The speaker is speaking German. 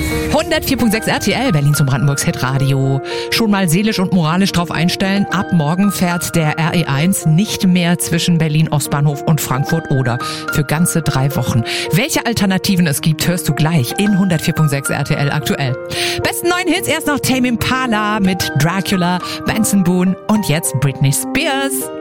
104.6 RTL, Berlin zum Brandenburgs Hitradio. Schon mal seelisch und moralisch drauf einstellen. Ab morgen fährt der RE1 nicht mehr zwischen Berlin Ostbahnhof und Frankfurt Oder für ganze 3 Wochen. Welche Alternativen es gibt, hörst du gleich in 104.6 RTL aktuell. Besten neuen Hits erst noch Tame Impala mit Dracula, Benson Boone und jetzt Britney Spears.